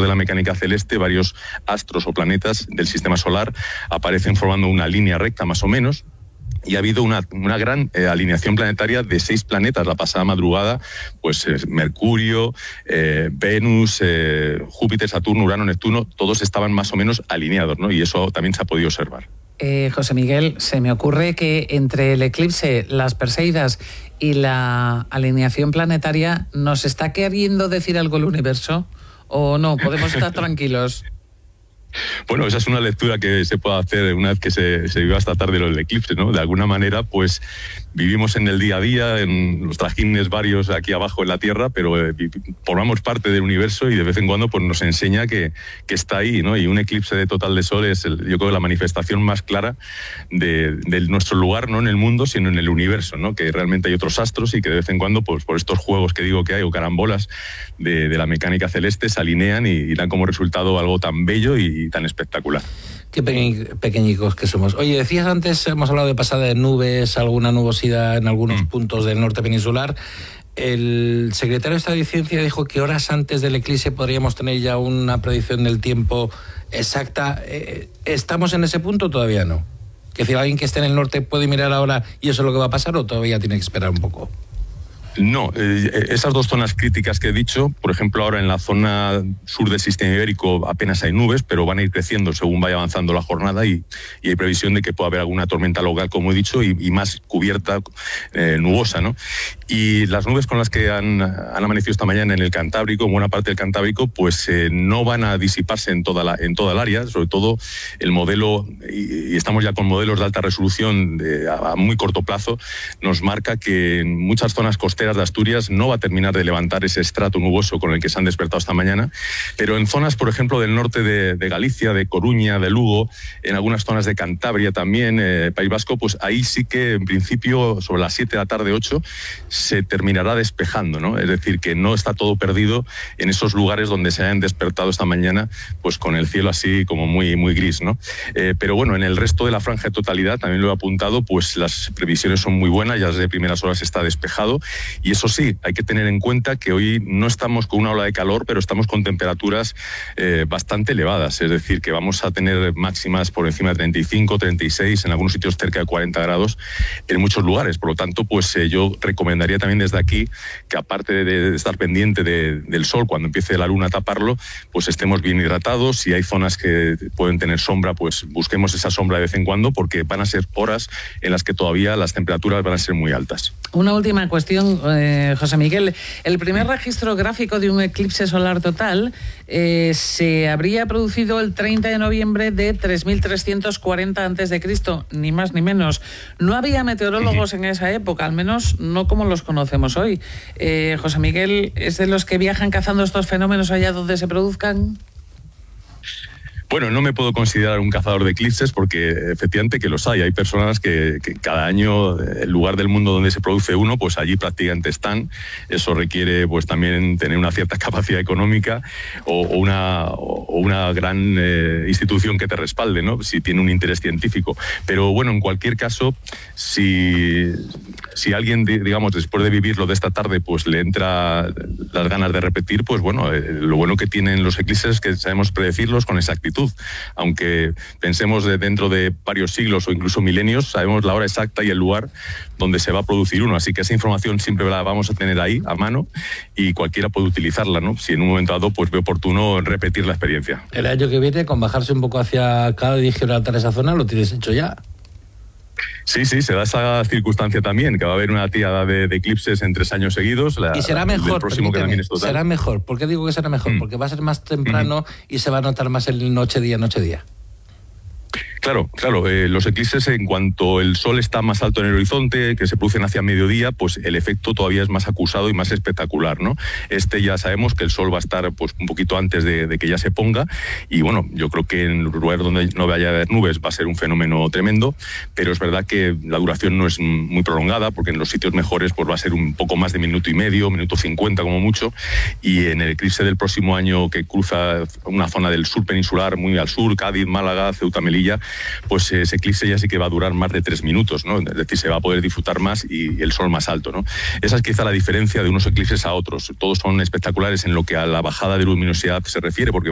de la mecánica celeste, varios astros o planetas del sistema solar aparecen formando una línea recta más o menos. Y ha habido una gran alineación planetaria de 6 planetas la pasada madrugada, pues Mercurio, Venus, Júpiter, Saturno, Urano, Neptuno, todos estaban más o menos alineados, ¿no? Y eso también se ha podido observar. José Miguel, se me ocurre que entre el eclipse, las Perseidas y la alineación planetaria, ¿nos está queriendo decir algo el universo? ¿O no? ¿Podemos estar tranquilos? Bueno, esa es una lectura que se puede hacer una vez que se viva esta tarde el eclipse, ¿no? De alguna manera, pues vivimos en el día a día, en los trajines varios aquí abajo en la Tierra, pero formamos parte del universo y de vez en cuando pues nos enseña que está ahí, ¿no? Y un eclipse de total de sol es, yo creo, la manifestación más clara de nuestro lugar, no en el mundo, sino en el universo, ¿no? Que realmente hay otros astros y que de vez en cuando, pues por estos juegos que digo que hay, o carambolas de la mecánica celeste, se alinean y dan como resultado algo tan bello y tan espectacular. Qué pequeñicos que somos. Oye, decías antes, hemos hablado de pasada de nubes, alguna nubosidad en algunos puntos del norte peninsular. El secretario de Estado de Ciencia dijo que horas antes del eclipse podríamos tener ya una predicción del tiempo exacta. ¿Estamos en ese punto o todavía no? Que si alguien que esté en el norte puede mirar ahora y eso es lo que va a pasar, o todavía tiene que esperar un poco. No, esas 2 zonas críticas que he dicho, por ejemplo, ahora en la zona sur del sistema ibérico apenas hay nubes, pero van a ir creciendo según vaya avanzando la jornada y hay previsión de que pueda haber alguna tormenta local, como he dicho, y más cubierta, nubosa, ¿no? Y las nubes con las que han amanecido esta mañana en el Cantábrico, en buena parte del Cantábrico, pues no van a disiparse en toda el área, sobre todo el modelo, y estamos ya con modelos de alta resolución a muy corto plazo, nos marca que en muchas zonas costeras de Asturias no va a terminar de levantar ese estrato nuboso con el que se han despertado esta mañana, pero en zonas, por ejemplo, del norte de Galicia, de Coruña, de Lugo, en algunas zonas de Cantabria también, País Vasco, pues ahí sí que en principio sobre las 7 de la tarde, 8, se terminará despejando, ¿no? Es decir, que no está todo perdido en esos lugares donde se hayan despertado esta mañana, pues con el cielo así como muy, muy gris, ¿no? Pero bueno, en el resto de la franja de totalidad, también lo he apuntado, pues las previsiones son muy buenas, ya desde primeras horas está despejado. Y eso sí, hay que tener en cuenta que hoy no estamos con una ola de calor, pero estamos con temperaturas bastante elevadas. Es decir, que vamos a tener máximas por encima de 35, 36, en algunos sitios cerca de 40 grados en muchos lugares. Por lo tanto, pues yo recomendaría también desde aquí que, aparte de estar pendiente del sol cuando empiece la luna a taparlo, pues estemos bien hidratados. Si hay zonas que pueden tener sombra, pues busquemos esa sombra de vez en cuando, porque van a ser horas en las que todavía las temperaturas van a ser muy altas. Una última cuestión, José Miguel. El primer registro gráfico de un eclipse solar total se habría producido el 30 de noviembre de 3340 a.C., ni más ni menos. No había meteorólogos en esa época, al menos no como los conocemos hoy. José Miguel, ¿es de los que viajan cazando estos fenómenos allá donde se produzcan? Bueno, no me puedo considerar un cazador de eclipses porque efectivamente que los hay. Hay personas que cada año, el lugar del mundo donde se produce uno, pues allí prácticamente están. Eso requiere pues también tener una cierta capacidad económica o una gran institución que te respalde, ¿no? Si tiene un interés científico. Pero bueno, en cualquier caso, si alguien, digamos, después de vivirlo de esta tarde, pues le entra las ganas de repetir, pues bueno, lo bueno que tienen los eclipses es que sabemos predecirlos con exactitud. Aunque pensemos dentro de varios siglos o incluso milenios, sabemos la hora exacta y el lugar donde se va a producir uno. Así que esa información siempre la vamos a tener ahí a mano y cualquiera puede utilizarla, ¿no? Si en un momento dado pues ve oportuno repetir la experiencia. El año que viene, con bajarse un poco hacia Cádiz y Gibraltar, esa zona, lo tienes hecho ya. Sí, se da esa circunstancia también, que va a haber una tirada de eclipses en 3 años seguidos. Y será mejor, será mejor. ¿Por qué digo que será mejor? Porque va a ser más temprano y se va a notar más el noche-día. Claro, los eclipses, en cuanto el sol está más alto en el horizonte, que se producen hacia mediodía, pues el efecto todavía es más acusado y más espectacular, ¿no? Ya sabemos que el sol va a estar pues un poquito antes de que ya se ponga, y bueno, yo creo que en lugares donde no vaya a haber nubes va a ser un fenómeno tremendo, pero es verdad que la duración no es muy prolongada, porque en los sitios mejores pues va a ser un poco más de minuto y medio, minuto 50 como mucho, y en el eclipse del próximo año, que cruza una zona del sur peninsular, muy al sur, Cádiz, Málaga, Ceuta, Melilla, pues ese eclipse ya sí que va a durar más de 3 minutos, ¿no? Es decir, se va a poder disfrutar más y el sol más alto, ¿no? Esa es quizá la diferencia de unos eclipses a otros. Todos son espectaculares en lo que a la bajada de luminosidad se refiere, porque